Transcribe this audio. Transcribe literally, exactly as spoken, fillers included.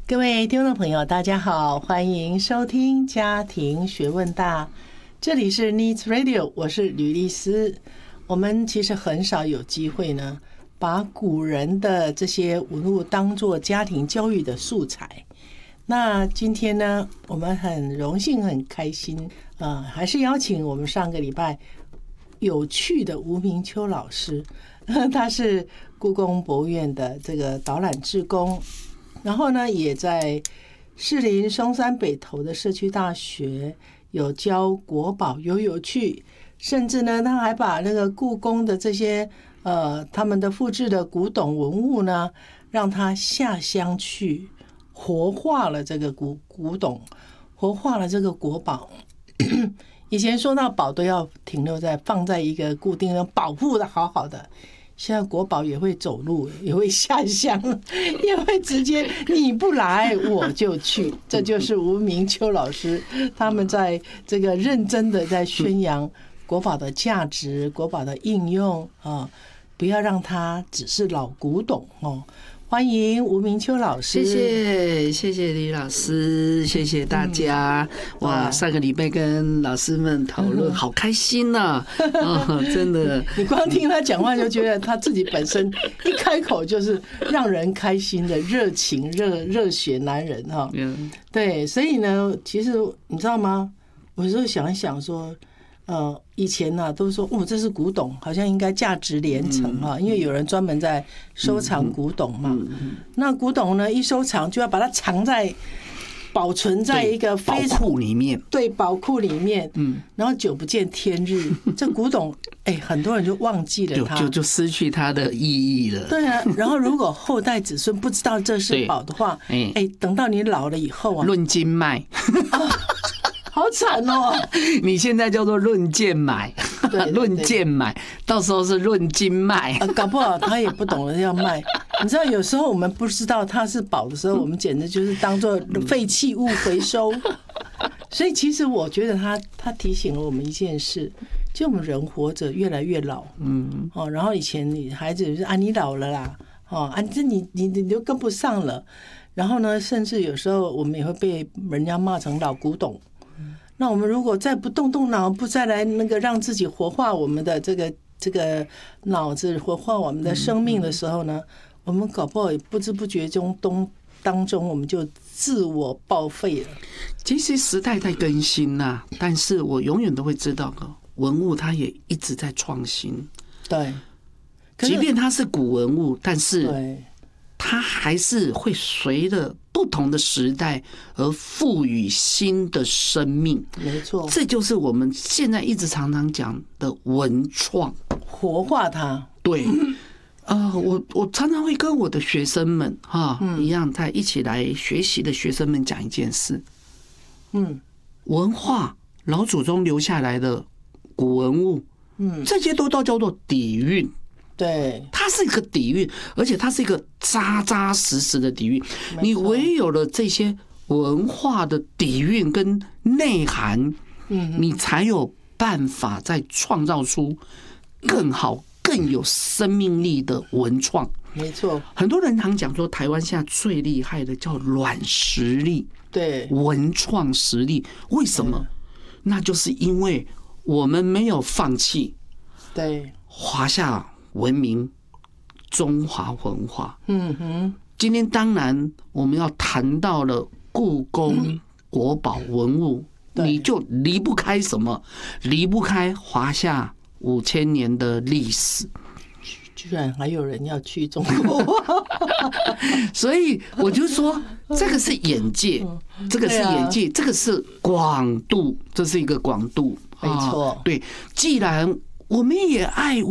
各位听众朋友，大家好，欢迎收听家庭学问大，这里是 Needs Radio， 我是吕丽丝。我们其实很少有机会呢，把古人的这些文物当作家庭教育的素材。那今天呢，我们很荣幸、很开心，呃，还是邀请我们上个礼拜有趣的吴明秋老师，他是故宫博物院的这个导览志工。然后呢，也在士林松山北投的社区大学有教国宝游游趣，甚至呢，他还把那个故宫的这些呃他们的复制的古董文物呢，让他下乡去活化了这个古古董，活化了这个国宝。以前说到宝都要停留在放在一个固定的保护的好好的。现在国宝也会走路，也会下乡，也会直接你不来我就去。这就是吴明秋老师他们在这个认真的在宣扬国宝的价值、国宝的应用啊，不要让它只是老古董哦。欢迎吴明秋老师， 谢谢谢谢李老师，谢谢大家。嗯、哇，上个礼拜跟老师们讨论，好开心呐、啊哦！真的， 你光听他讲话就觉得他自己本身一开口就是让人开心的热情、热热血男人哈。嗯，对，所以呢，其实你知道吗？我有时候想一想说。呃，以前呢、啊、都说哦，这是古董，好像应该价值连城哈，因为有人专门在收藏古董嘛。那古董呢，一收藏就要把它藏在、保存在一个非常宝库里面， 对，宝库里面。嗯，然后久不见天日，这古董哎，很多人就忘记了它， 就就失去它的意义了。 对啊，然后如果后代子孙不知道这是宝的话，哎，等到你老了以后啊， 论斤卖。 好惨哦！ 你现在叫做论件买，论件买，到时候是论斤卖、 啊。搞不好他也不懂得要卖。你知道，有时候我们不知道它是宝的时候，我们简直就是当做废弃物回收。所以，其实我觉得他他提醒了我们一件事，就我们人活着越来越老。嗯哦，然后以前你孩子就是啊，你老了啦，哦啊，这你你你就跟不上了。然后呢，甚至有时候我们也会被人家骂成老古董。那我们如果再不动动脑，不再来那个让自己活化我们的这个这个脑子，活化我们的生命的时候呢，我们搞不好不知不觉中当当中我们就自我报废了。 其实时代在更新呐、啊，但是我永远都会知道，文物它也一直在创新。 对， 即便它是古文物，但是它还是会随着不同的时代而赋予新的生命。 没错， 这就是我们现在一直常常讲的文创， 活化它。 对，呃，我我常常会跟我的学生们哈、嗯、一样，在一起来学习的学生们讲一件事。嗯，文化老祖宗留下来的古文物，嗯，这些都都叫做底蕴。 对， 它是一个底蕴，而且它是一个扎扎实实的底蕴。你唯有了这些文化的底蕴跟内涵，嗯，你才有办法再创造出更好、更有生命力的文创。 没错， 很多人常讲说，台湾现在最厉害的叫软实力， 对， 文创实力。为什么？那就是因为我们没有放弃， 对， 华夏文明、中华文化，嗯哼。今天当然我们要谈到了故宫国宝文物，你就离不开什么？离不开华夏五千年的历史。 居然还有人要去中国， 所以我就说，这个是眼界，这个是眼界，这个是广度，这是一个广度， 没错。 对，既然我们也爱